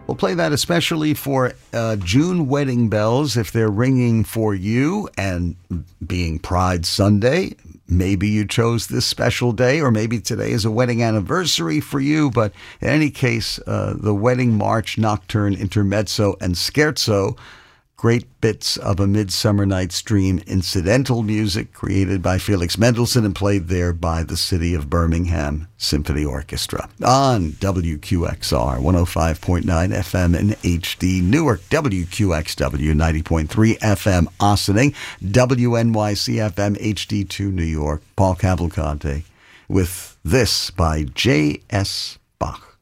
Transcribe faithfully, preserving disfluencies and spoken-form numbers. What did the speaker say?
We'll play that especially for uh, June wedding bells if they're ringing for you, and being Pride Sunday. Maybe you chose this special day, or maybe today is a wedding anniversary for you. But in any case, uh, the Wedding March, Nocturne, Intermezzo, and Scherzo, great bits of A Midsummer Night's Dream incidental music created by Felix Mendelssohn and played there by the City of Birmingham Symphony Orchestra. On W Q X R, one oh five point nine F M in H D Newark, W Q X W ninety point three F M Ossining, W N Y C F M H D two New York. Paul Cavalcante with this by J S